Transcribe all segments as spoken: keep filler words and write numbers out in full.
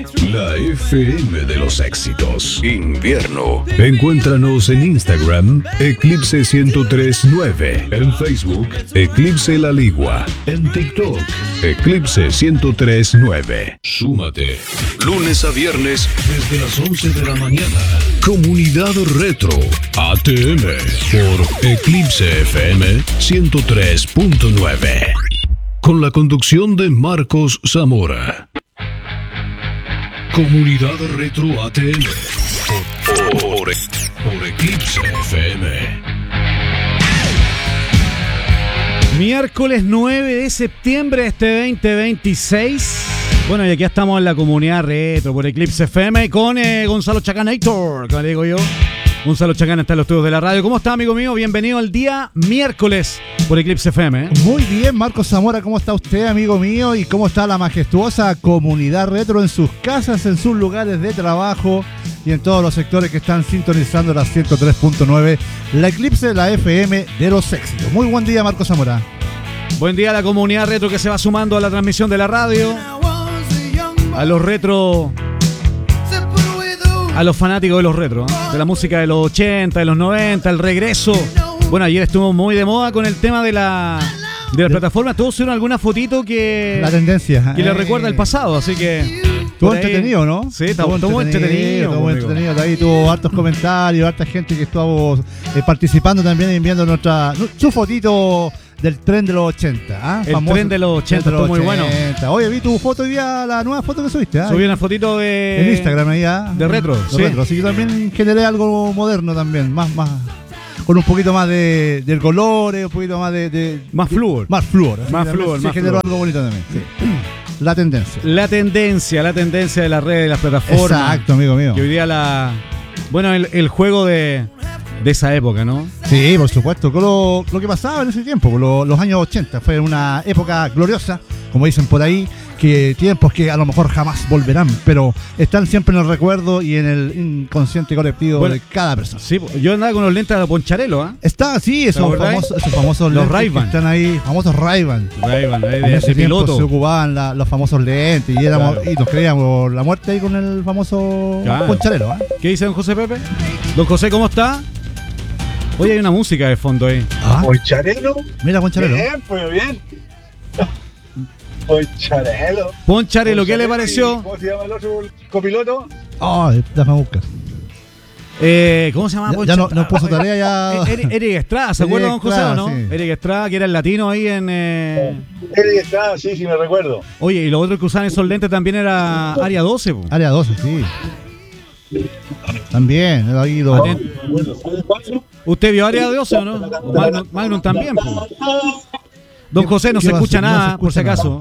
La F M de los éxitos. Invierno. Encuéntranos en Instagram, Eclipse ciento tres punto nueve. En Facebook, Eclipse La Ligua. En TikTok, Eclipse ciento tres punto nueve. Súmate. Lunes a viernes, desde las once de la mañana. Comunidad Retro, A T M. Por Eclipse F M ciento tres punto nueve. Con la conducción de Marcos Zamora. Comunidad Retro A T M por, por, por Eclipse F M. Miércoles nueve de septiembre de este veinte veintiséis. Bueno, y aquí estamos en la Comunidad Retro por Eclipse F M con eh, Gonzalo Chacanator, como le digo yo. Gonzalo Chacana está en los estudios de la radio. ¿Cómo está, amigo mío? Bienvenido al día miércoles por Eclipse F M. ¿eh? Muy bien, Marcos Zamora. ¿Cómo está usted, amigo mío? ¿Y cómo está la majestuosa Comunidad Retro en sus casas, en sus lugares de trabajo y en todos los sectores que están sintonizando la ciento tres punto nueve, la Eclipse, la F M de los éxitos? Muy buen día, Marcos Zamora. Buen día a la Comunidad Retro que se va sumando a la transmisión de la radio. A los retro... A los fanáticos de los retro, ¿eh? De la música de los ochenta, de los noventa, el regreso. Bueno, ayer estuvo muy de moda con el tema de la de las plataformas. Todos hicieron alguna fotito que la tendencia que eh. le recuerda el pasado, así que estuvo entretenido, ¿no? Sí, estuvo entretenido, entretenido, estuvo entretenido. Ahí tuvo hartos comentarios, harta gente que estuvo eh, participando también y viendo nuestra su fotito del tren de los ochenta. ¿eh? El Famoso, tren de los ochenta, estuvo muy bueno. Oye, vi tu foto hoy día, la nueva foto que subiste. ¿eh? Subí una fotito de... En Instagram ahí, ¿eh? De retro, de sí. retro. Así que también generé algo moderno también, más, más... con un poquito más de del color, un poquito más de... de más flúor. Más flúor. Más flúor, sí, más generó flúor. algo bonito también. Sí. La tendencia. La tendencia, la tendencia de las redes, de las plataformas. Exacto, amigo mío. Que hoy día la... Bueno, el, el juego de... de esa época, ¿no? Sí, por supuesto. Con lo, lo que pasaba en ese tiempo, lo, los años ochenta, fue una época gloriosa, como dicen por ahí, que tiempos que a lo mejor jamás volverán, pero están siempre en el recuerdo y en el inconsciente colectivo bueno, de cada persona. Sí, yo andaba con los lentes de Poncharelo, ¿ah? ¿eh? Está, sí, esos famosos, esos famosos los lentes Ray-Ban. que están ahí, famosos Ray-Ban. Ray-Ban, ahí de, en ese de tiempo piloto. se ocupaban la, los famosos lentes y, éramos, claro. y nos creíamos la muerte ahí con el famoso claro. Poncharelo. ¿eh? ¿Qué dice don José Pepe? Don José, ¿cómo está? Hoy hay una música de fondo ahí. ¿Ah? Poncharelo. Mira, Poncharelo. Bien, pues bien. Poncharelo. Poncharelo, ¿qué le pareció? ¿Cómo se llama el otro copiloto? Oh, déjame buscar. Eh, ¿Cómo se llama? Ya, ya no, no puso tarea ya. Eric, Eric Estrada, ¿se acuerda, don José o no? Sí. Eric Estrada, que era el latino ahí en. Eh... Eric Estrada, sí, sí, me recuerdo. Oye, y lo otro que usaban esos lentes también era Área doce, po. Área doce, sí. También, he oído. Atent... ¿Usted vio Área doce o no? Magnum, Magnum también, po. Don José, no se escucha nada, no se escucha por si acaso.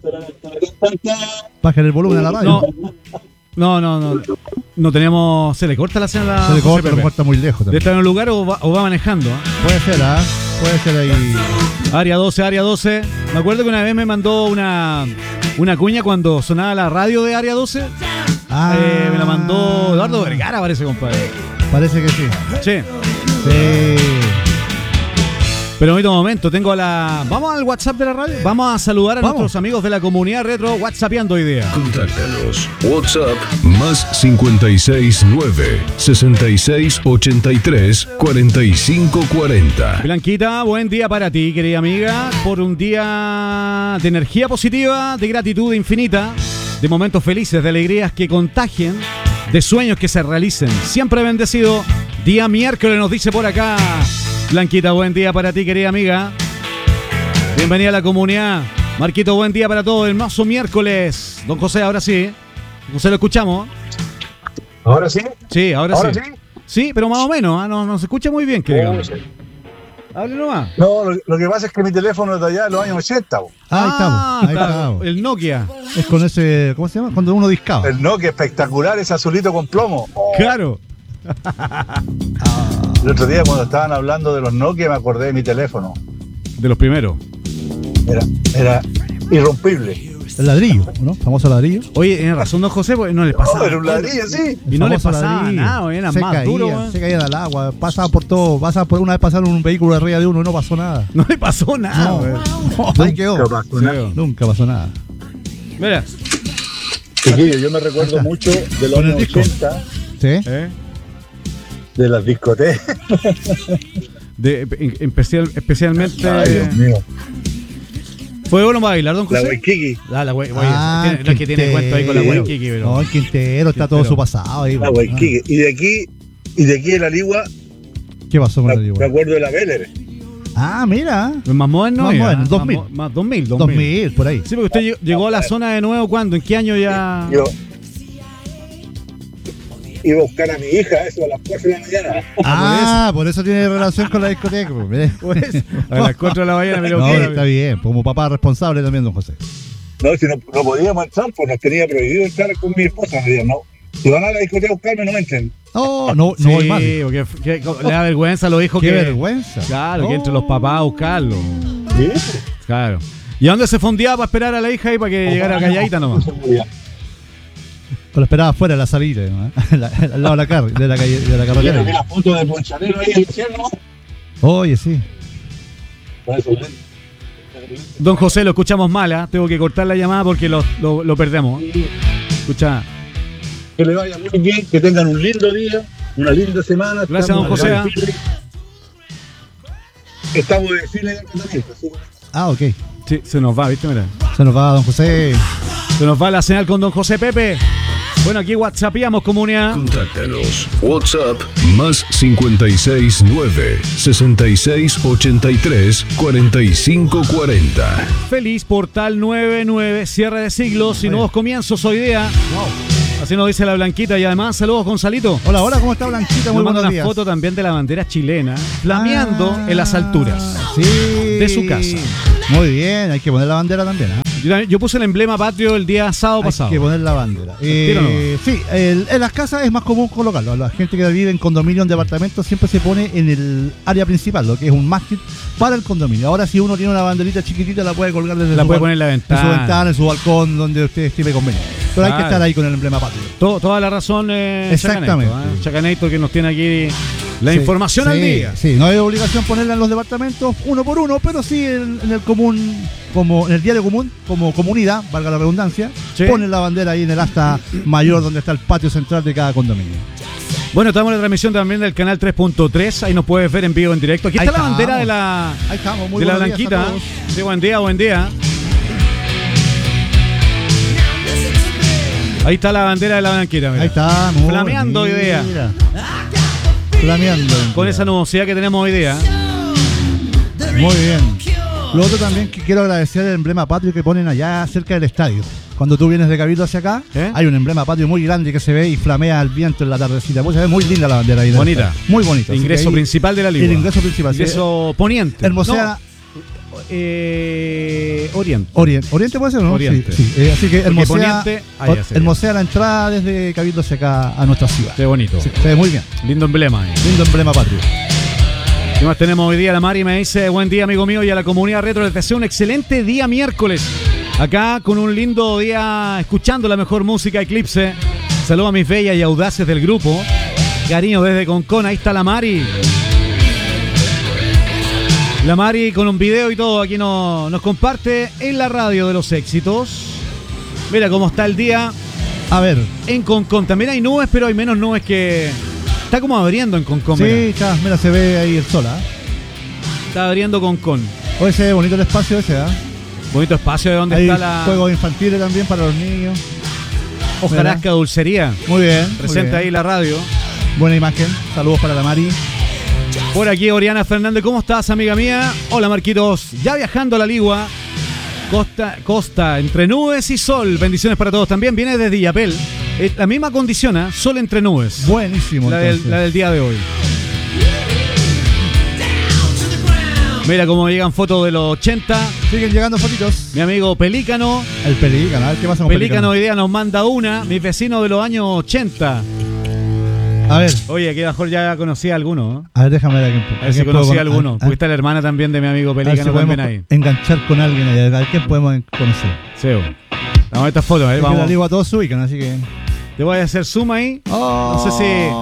Bajen el volumen a la radio. No, no, no. No, no tenemos. Se le corta la señal. Se le corta, pero corta muy lejos. ¿De estar en un lugar o va, o va manejando? ¿eh? Puede ser, ¿ah? ¿eh? Puede ser ahí. Área doce, Área doce. Me acuerdo que una vez me mandó una, una cuña cuando sonaba la radio de Área doce. Ah. Eh, me la mandó Eduardo Vergara, parece, compadre. Parece que sí. Sí. Sí. Pero en este momento tengo a la... Vamos al WhatsApp de la radio. Vamos a saludar a Vamos. nuestros amigos de la Comunidad Retro WhatsAppeando hoy día. Contáctanos. WhatsApp más cincuenta y seis nueve, sesenta y seis ochenta y tres, cuarenta y cinco cuarenta. Blanquita, buen día para ti, querida amiga. Por un día de energía positiva, de gratitud infinita, de momentos felices, de alegrías que contagien, de sueños que se realicen. Siempre bendecido. Día miércoles nos dice por acá... Blanquita, buen día para ti, querida amiga. Bienvenida a la comunidad. Marquito, buen día para todos. Hermoso miércoles. Don José, ahora sí. José, lo escuchamos. ¿Ahora sí? Sí, ahora, ¿Ahora sí. sí. Sí, pero más o menos. ¿eh? No, no se escucha muy bien, que digamos. Oh, sí. Hable nomás. No, lo, lo que pasa es que mi teléfono es de allá de los años ochenta. Bo. Ah, ahí estamos. Ahí está, estamos. El Nokia. Es con ese, ¿cómo se llama? Cuando uno discaba. El Nokia espectacular, ese azulito con plomo. Oh. Claro. El otro día cuando estaban hablando de los Nokia me acordé de mi teléfono. De los primeros. Era, era irrompible. El ladrillo, ¿no? Famoso ladrillo. Oye, tiene razón, don José, porque no le pasaba. No, era un ladrillo, sí. Y no le pasaba ladrillo. Nada, era se más caía, duro. Se caía del agua, pasaba por todo. Pasaba por una vez pasaron un vehículo arriba de uno y no pasó nada. No le pasó nada, no, güey. No, ahí quedó. Nunca pasó nada. Nunca pasó nada. Mira. Chiquillo, yo me recuerdo Ajá. mucho de los Con el años disco. ochenta, ¿Sí? ¿Eh? de las discotecas. De, en- especial, especialmente. Ay, Dios mío. ¿Fue bueno para bailar, don La José? Waikiki. Ah, la Wai- Ah, tiene- no es que tiene Quintero. cuento ahí con la Waikiki, pero. No, el Quintero está todo Quintero. su pasado ahí. La pues. Waikiki. Y de aquí, y de aquí de la Ligua, Ah, ¿qué pasó con me, la me Ligua? acuerdo de la Veller. Ah, mira. Es más moderno, Más ya, moderno, más dos mil. mo- Más dos mil, dos dos mil. mil, por ahí. Sí, porque usted llegó- llegó a la zona de nuevo, ¿cuándo? ¿En qué año ya? Yo iba a buscar a mi hija, eso, a las cuatro de la mañana. Ah, por eso tiene relación con la discoteca. pues, mire. A las cuatro de la mañana me lo No, quiero. está bien. Como papá responsable también, don José. No, si no, no podíamos entrar, pues nos tenía prohibido entrar con mi esposa. Me decían, no, si van a la discoteca a buscarme, no entren. No, no, Sí, no voy mal. porque que- le da vergüenza a los hijos Qué que. vergüenza. Claro, que Oh. entre los papás a buscarlo. ¿Sí? Claro. ¿Y a dónde se fondeaba para esperar a la hija ahí para que llegara calladita nomás? Pero lo esperaba afuera de la salida, ¿no? La- al lado de la, car de la, calle, de la Yo vi carretera. la foto de Ponchanero ahí en el cielo. Oye, sí. Por eso, ¿eh? Don José, lo escuchamos mal, ¿ah? Tengo que cortar la llamada porque lo, lo, lo perdemos. Escucha. Que le vaya muy bien, que tengan un lindo día, una linda semana. Gracias, Estamos don José, de ¿ah? desfile. Estamos de desfile de tratamiento, ¿sí? Ah, ok. Sí, se nos va, ¿viste? Mira. Se nos va don José. Se nos va la señal con don José Pepe. Bueno, aquí whatsappiamos, comunidad. Contáctanos. WhatsApp más cincuenta y seis nueve, sesenta y seis ochenta y tres, cuarenta y cinco cuarenta. Feliz Portal noventa y nueve, cierre de siglos y Oye. nuevos comienzos hoy día. Así nos dice la Blanquita. Y además, saludos, Gonzalito. Hola, hola, ¿cómo está Blanquita? Nos Muy manda buenos una días. foto también de la bandera chilena, flameando Ah, en las alturas Sí. de su casa. Muy bien, hay que poner la bandera también, ¿ah? Yo, yo puse el emblema patrio el día sábado Hay pasado. que poner la bandera. tiro Eh, sí, el- en las casas es más común colocarlo. La gente que vive en condominio, en departamento, siempre se pone en el área principal, lo que es un mástil para el condominio. Ahora, si uno tiene una banderita chiquitita, la puede colgar desde La su, puede bal- poner en la en su ventana. ventana, en su balcón, donde usted estime conveniente. Pero hay que Claro. estar ahí con el emblema patrio. To- toda la razón, eh, Exactamente. Chacaneito, ¿eh? Chacaneito, que nos tiene aquí la Sí, información sí, al día. Sí, no hay obligación ponerla en los departamentos uno por uno, pero sí en, en el común, como en el diario común, como comunidad, valga la redundancia, Sí. ponen la bandera ahí en el asta mayor donde está el patio central de cada condominio. Bueno, estamos en la transmisión también del canal tres punto tres. Ahí nos puedes ver en vivo, en directo. Aquí Ahí está la estamos. bandera de la, Ahí estamos, muy de la buenos días Blanquita. a todos. Sí, buen día, buen día. Ahí está la bandera de la Blanquita. Mira. Ahí está, muy Flameando hoy día. mira. Flameando. Con esa nubosidad que tenemos hoy día. Muy bien. Lo otro también que quiero agradecer el emblema patrio que ponen allá cerca del estadio. Cuando tú vienes de Cabildo hacia acá, ¿Eh? hay un emblema patrio muy grande que se ve y flamea al viento en la tardecita. Pues se ve muy linda la bandera ahí. del Bonita. estadio. Muy bonita. Así Ingreso que ahí- principal de la Liga. El ingreso principal. sí. Ingreso poniente. Hermosea. No, eh, oriente. Oriente. ¿Oriente puede ser, no? Oriente. Sí, sí. Eh, así que Porque hermosea, poniente, allá or- sería. hermosea la entrada desde Cabildo hacia acá a nuestra ciudad. Qué bonito. Sí, se ve muy bien. Lindo emblema. ahí. Lindo emblema patrio. ¿Qué más tenemos hoy día? La Mari me dice, buen día amigo mío, y a la comunidad retro les deseo un excelente día miércoles. Acá con un lindo día escuchando la mejor música Eclipse. Saludos a mis bellas y audaces del grupo. Cariño desde Concón, ahí está la Mari. La Mari con un video y todo aquí nos, nos comparte en la radio de los éxitos. Mira cómo está el día A ver. en Concón. También hay nubes, pero hay menos nubes que... Está como abriendo en Concón. Sí, mira. está, mira, se ve ahí el sol, ¿ah? Está abriendo Concón. Hoy se ve bonito el espacio ese, ¿ah? Bonito espacio de donde Hay está la juegos infantiles también para los niños. hojarasca dulcería. Muy bien. muy Presente bien. ahí la radio. Buena imagen. Saludos para la Mari. Por aquí Oriana Fernández, ¿cómo estás, amiga mía? Hola, Marquitos. Ya viajando a la Ligua. Costa, costa, entre nubes y sol. Bendiciones para todos. También viene desde Yapel. Es la misma condición, ¿eh? Sol entre nubes. Buenísimo. La del, entonces. la del día de hoy. Mira cómo llegan fotos de los ochenta. Siguen llegando fotitos. Mi amigo Pelícano. El Pelícano, a ver qué pasa con Pelícano Pelícano. hoy día nos manda una. Mis vecinos de los años ochenta. A ver, Oye, aquí mejor ya conocía a alguno, ¿no? a ver, déjame ver aquí. A ver si conocía a alguno. Porque está la hermana también de mi amigo A ver si Pelícano podemos también ahí. enganchar con alguien ahí. A ver quién podemos conocer. Sí, bueno. Vamos a estas fotos, ¿eh? Es que la Vamos. digo a todos se ubican, así que. Te voy a hacer zoom ahí. No sé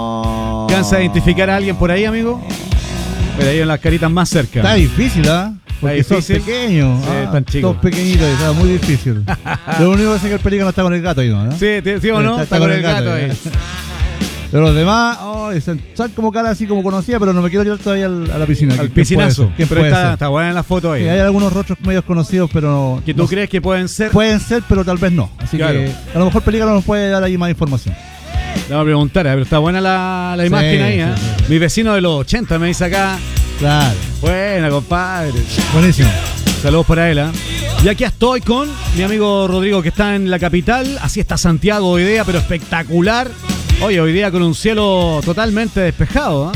si cansa de identificar a alguien por ahí, amigo. Pero ahí en las caritas más cerca. Está difícil, ¿ah? Porque son difícil. pequeños. Sí, ah, tan chicos. Todos pequeñitos, está muy difícil. Lo único que sé es que el pelícano está con el gato ahí, ¿no? Sí, ¿sí o no? Está, con el gato ahí. Pero los demás, oh, son como cara así como conocía, pero no me quiero tirar todavía al- a la piscina. Al ¿Quién piscinazo. puede ser? ¿Quién Pero puede está, ser? está buena en la foto ahí. Sí, hay algunos rostros medios conocidos, pero ¿Que tú no- crees que pueden ser? pueden ser, pero tal vez no. Así Claro. que a lo mejor Pelícano nos puede dar ahí más información. Le voy a preguntar, eh, pero está buena la, la imagen Sí, ahí, sí, ¿eh? sí. Mi vecino de los ochenta me dice acá. Claro, Buena, compadre. buenísimo. Saludos para él, ¿eh? Y aquí estoy con mi amigo Rodrigo, que está en la capital. Así está Santiago hoy día, pero espectacular. Oye, hoy día con un cielo totalmente despejado, ¿eh?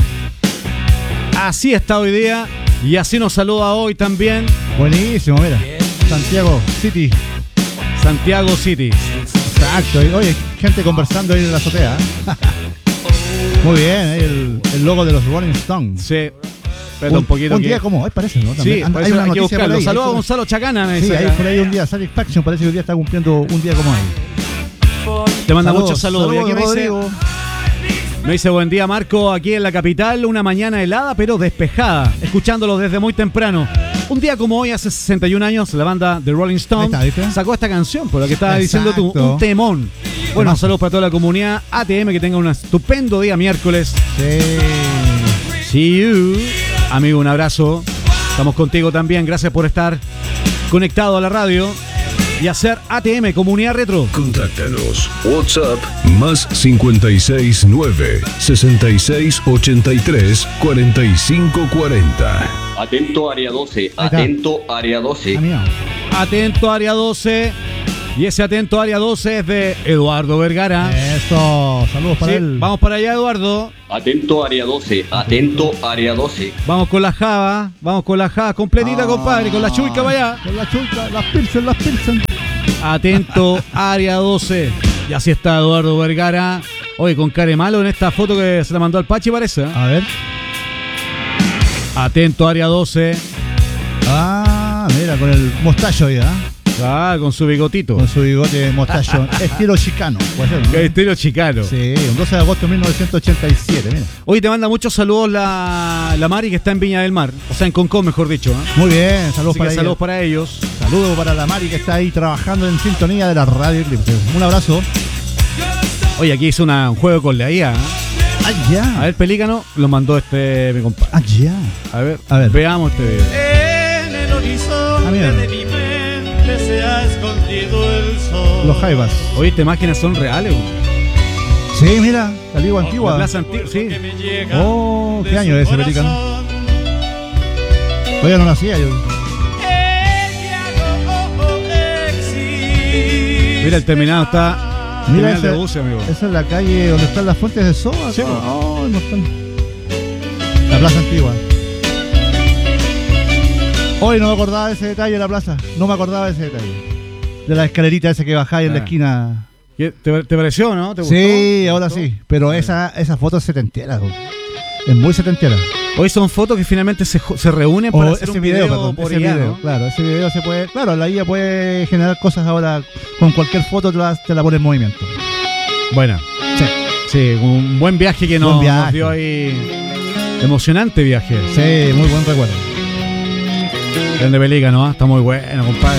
Así está hoy día. Y así nos saluda hoy también Buenísimo, mira. Santiago City. Santiago City. Exacto. y, Oye, gente conversando ahí en la azotea. ¿eh? Muy bien, ahí el, el logo de los Rolling Stones. Sí. Espera un, poquito un que... día como hoy parece, ¿no? Sí, También. por hay eso una hay que noticia por buscarlo. ahí. Saludos a hay por- Gonzalo Chacana, me Sí, dice hay acá. por ahí un día. Satisfaction parece que hoy día está cumpliendo un día como hoy. Te manda muchos saludos. Y aquí me dice, Rodrigo. me dice, buen día Marco, aquí en la capital, una mañana helada pero despejada, escuchándolo desde muy temprano. Un día como hoy, hace sesenta y un años, la banda The Rolling Stones Ahí está, ¿viste? sacó esta canción, por lo que estabas diciendo tú, Exacto. un temón. Bueno, Temazo. saludos para toda la comunidad A T M, que tenga un estupendo día miércoles. Sí. See you. Amigo, un abrazo. Estamos contigo también, gracias por estar conectado a la radio y hacer A T M, Comunidad Retro. Contáctanos. WhatsApp más cincuenta y seis nueve, sesenta y seis ochenta y tres, cuarenta y cinco cuarenta. Atento área doce, Ahí está. atento área doce. Ah, mira. Atento área doce. Y ese atento área doce es de Eduardo Vergara. Eso. Saludos para Sí, él. vamos para allá, Eduardo. Atento área doce, atento área doce. Vamos con la Java. Vamos con la Java completita, Ah. compadre. Con la chulca para allá. Con la chulca, las Pilsen, las Pilsen. Atento área doce. Y así está Eduardo Vergara. Oye, con care malo en esta foto que se la mandó al Pachi, parece. ¿eh? A ver. Atento área doce. Ah, mira, con el mostacho ya. Ah, con su bigotito. Con su bigote mostacho. Estilo chicano. puede ser, ¿no? Qué estilo chicano. Sí, un doce de agosto de mil novecientos ochenta y siete, mira. Hoy te manda muchos saludos la, la Mari, que está en Viña del Mar. O sea, en Concón, mejor dicho. ¿eh? Muy bien, saludos Así para que ella. saludos para ellos. Saludos para la Mari que está ahí trabajando en sintonía de la Radio Eclipse. Un abrazo. Oye, aquí hizo una- un juego con la I A. ¿eh? Ah, A ya. ver, Pelícano, lo mandó este mi compadre. Ah, ya. A ver, A ver. veamos este video. En el horizonte Ah, mira. de mi mente se ha escondido el sol. Los Jaivas. Oye, estas máquinas son reales. güey. Sí, mira, la Liga La Antigua. plaza antigua, sí. Que me llega Oh, de ¿qué su año es ese, corazón. Pelícano? Todavía no nacía yo. Ella no existe. Mira, el terminado está. Mira, terminal de esa, buce, amigo. esa es la calle donde están las fuentes de soda. Sí, todo. po. Oh, no están. La Plaza Antigua. Hoy no me acordaba de ese detalle de la plaza. No me acordaba de ese detalle. De la escalerita esa que bajáis en la Ah. esquina. ¿Qué- ¿Te, te pareció, no? ¿Te gustó? Sí, ¿Te ahora gustó? sí. Pero esa, esa foto es setentera. güey. Es muy setentera. Hoy son fotos que finalmente se, jo- se reúnen para O hacer ese un video, video, perdón, por ese I A, video, ¿no? claro, ese video se puede, claro, la I A puede generar cosas ahora con cualquier foto te la, te la pone en movimiento. Bueno, Sí, sí, un buen viaje que Buen nos, viaje. nos dio ahí. Emocionante viaje. sí, muy buen recuerdo. Grande Pelícano, ¿no? Está muy bueno, compadre.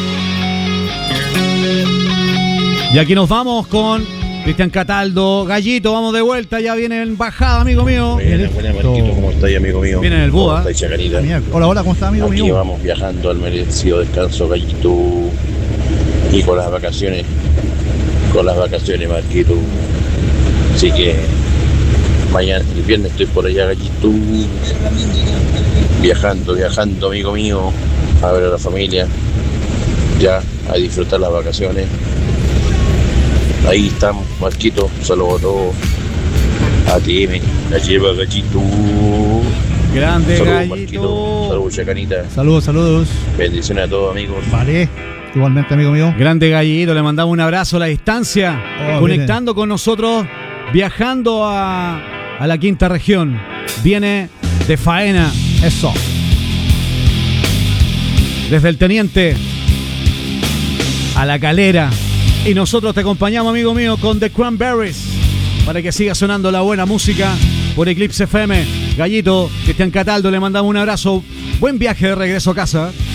Y aquí nos vamos con Cristian Cataldo, Gallito, vamos de vuelta, ya viene en bajada, amigo mío. Buena, buena, Marquito, ¿cómo estáis, amigo mío? Viene en el Buda. ¿Cómo estáis, Chacarita? Mira, hola, hola, ¿cómo está, amigo Aquí mío? vamos viajando al merecido descanso, Gallito. Y con las vacaciones, con las vacaciones, Marquito. Así que mañana, el viernes estoy por allá, Gallito. Viajando, viajando, amigo mío. A ver a la familia. Ya, a disfrutar las vacaciones. Ahí estamos, Marquito. Saludos a todos. A T M, la lleva, Gallito. Grande Saludos, Marquito. Gallito. Saludos, Chacanita. Saludos, saludos. Bendiciones a todos, amigos. Vale, igualmente, amigo mío. Grande Gallito, le mandamos un abrazo a la distancia, Oh, conectando con nosotros, viajando a, a la quinta región. Viene de faena, Eso. desde el Teniente a la Calera. Y nosotros te acompañamos, amigo mío, con The Cranberries, para que siga sonando la buena música por Eclipse F M. Gallito, Cristian Cataldo, le mandamos un abrazo. Buen viaje de regreso a casa.